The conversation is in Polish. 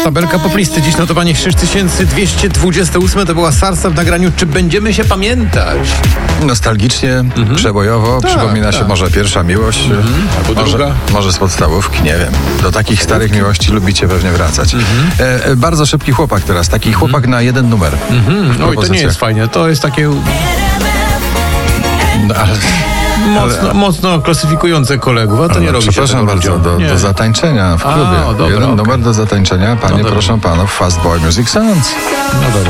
Tabelka poplisty, dziś notowanie 6228, to była Sarsa w nagraniu Czy będziemy się pamiętać? Nostalgicznie, przebojowo, przypomina się może pierwsza miłość, Albo druga. może z podstawówki, nie wiem. Do takich starych miłości lubicie pewnie wracać. Bardzo szybki chłopak teraz, taki chłopak na jeden numer. Oj, to nie jest fajne, to jest takie No, ale mocno klasyfikujące kolegów, a to nie robi się przepraszam tego bardzo, ludziom. do zatańczenia w klubie. dobra, Jeden okej. numer do zatańczenia. Panie, dobra. proszę panów, Fast Boy Music Sounds. No dobra.